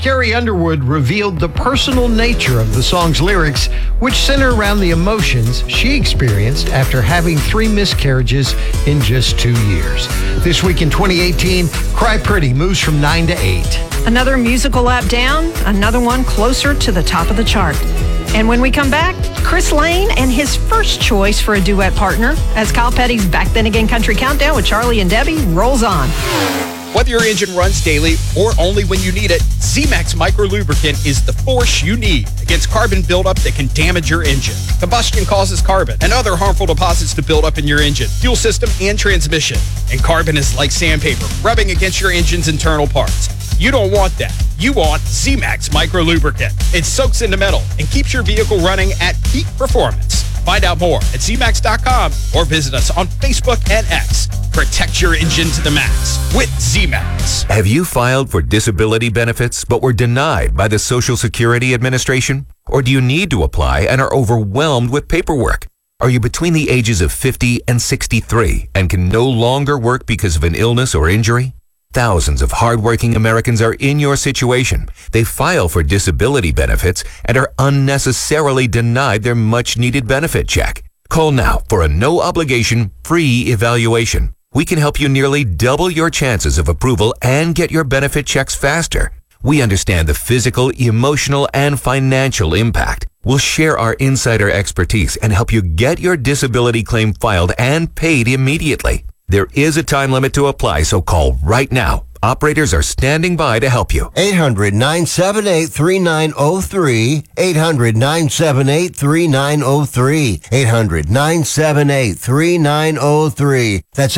Carrie Underwood revealed the personal nature of the song's lyrics, which center around the emotions she experienced after having 3 miscarriages in just 2 years. This week in 2018, Cry Pretty moves from 9 to 8. Another musical lap down, another one closer to the top of the chart. And when we come back, Chris Lane and his first choice for a duet partner as Kyle Petty's Back Then Again Country Countdown with Charlie and Debbie rolls on. Whether your engine runs daily or only when you need it, Z-Max Micro Lubricant is the force you need against carbon buildup that can damage your engine. Combustion causes carbon and other harmful deposits to build up in your engine, fuel system, and transmission. And carbon is like sandpaper, rubbing against your engine's internal parts. You don't want that. You want Z-Max Micro Lubricant. It soaks into metal and keeps your vehicle running at peak performance. Find out more at zmax.com or visit us on Facebook and X. Protect your engine to the max with Z-Max. Have you filed for disability benefits but were denied by the Social Security Administration? Or do you need to apply and are overwhelmed with paperwork? Are you between the ages of 50 and 63 and can no longer work because of an illness or injury? Thousands of hardworking Americans are in your situation. They file for disability benefits and are unnecessarily denied their much-needed benefit check. Call now for a no-obligation, free evaluation. We can help you nearly double your chances of approval and get your benefit checks faster. We understand the physical, emotional, and financial impact. We'll share our insider expertise and help you get your disability claim filed and paid immediately. There is a time limit to apply, so call right now. Operators are standing by to help you. 800-978-3903. 800-978-3903. 800-978-3903. That's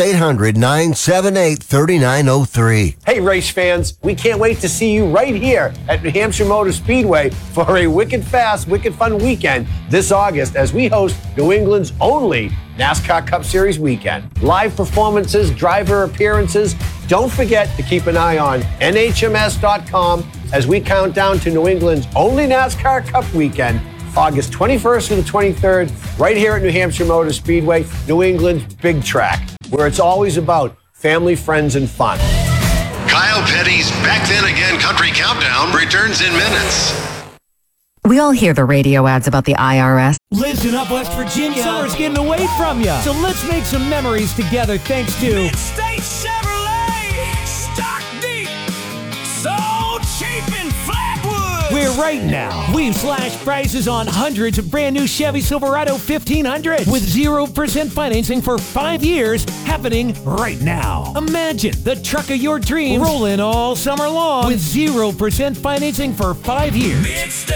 800-978-3903. Hey, race fans, we can't wait to see you right here at New Hampshire Motor Speedway for a wicked fast, wicked fun weekend this August as we host New England's only NASCAR Cup Series weekend. Live performances, driver appearances. Don't forget to keep an eye on NHMS.com as we count down to New England's only NASCAR Cup weekend, August 21st to the 23rd, right here at New Hampshire Motor Speedway, New England's big track, where it's always about family, friends, and fun. Kyle Petty's Back Then Again Country Countdown returns in minutes. We all hear the radio ads about the IRS. Listen up, West Virginia. Summer's getting away from you. So let's make some memories together thanks to Mid-State Chevrolet. Stock deep. So cheap in Flatwood. where right now we've slashed prices on hundreds of brand new Chevy Silverado 1500 with 0% financing for 5 years happening right now. Imagine the truck of your dreams rolling all summer long with 0% financing for 5 years. Mid-State